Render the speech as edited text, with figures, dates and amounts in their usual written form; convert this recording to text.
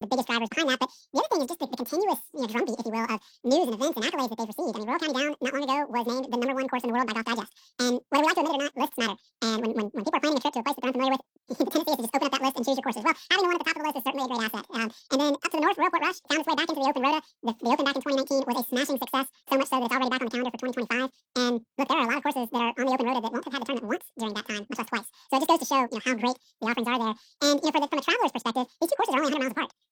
the biggest drivers behind that. But the other thing is just the continuous, drumbeat, if you will, of news and events and accolades that they've received. I mean, Royal County Down not long ago was named the #1 course in the world by Golf Digest. And whether we like to admit it or not, lists matter. And when people are planning a trip to a place that they're unfamiliar with, the tendency is to just open up that list and choose your courses. Well, having the one at the top of the list is certainly a great asset. And then up to the north, Royal Rush found its way back into the Open Rota. The Open back in 2019 was a smashing success, so much so that it's already back on the calendar for 2025. And look, there are a lot of courses that are on the Open Rota that won't have had the tournament once during that time, much less twice. So it just goes to show, how great the offerings are there. And from a traveler's perspective, these two courses are only 100 miles apart.